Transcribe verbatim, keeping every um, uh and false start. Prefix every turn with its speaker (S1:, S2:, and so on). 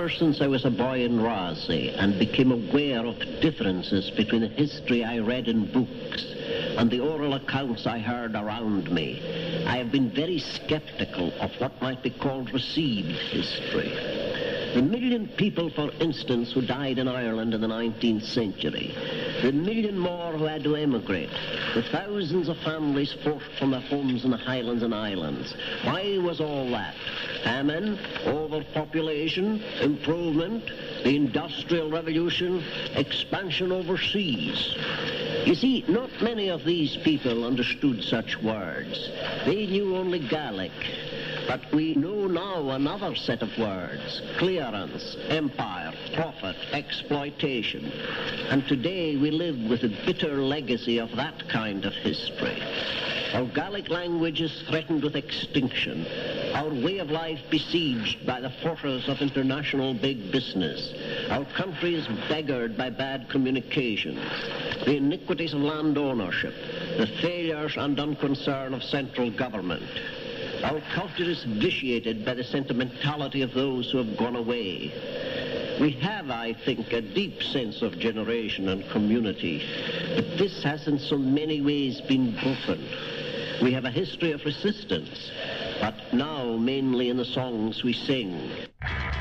S1: ever since I was a boy in Rossy and became aware of differences between the history I read in books and the oral accounts I heard around me, I have been very skeptical of what might be called received history. The million people, for instance, who died in Ireland in the nineteenth century, the million more who had to emigrate, the thousands of families forced from their homes in the Highlands and Islands. Why was all that? Famine, overpopulation, improvement, the Industrial Revolution, expansion overseas. You see, not many of these people understood such words. They knew only Gaelic. But we know now another set of words: clearance, empire, profit, exploitation. And today we live with a bitter legacy of that kind of history. Our Gaelic language is threatened with extinction. Our way of life besieged by the forces of international big business. Our country is beggared by bad communications, the iniquities of land ownership, the failures and unconcern of central government. Our culture is vitiated by the sentimentality of those who have gone away. We have, I think, a deep sense of generation and community, but this has in so many ways been broken. We have a history of resistance, but now mainly in the songs we sing.